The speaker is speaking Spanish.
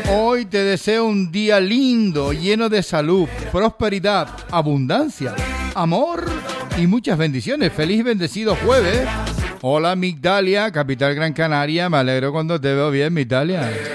Hoy te deseo un día lindo, lleno de salud, prosperidad, abundancia, amor y muchas bendiciones. Feliz y bendecido jueves. Hola, Migdalia, capital Gran Canaria. Me alegro cuando te veo bien, Migdalia.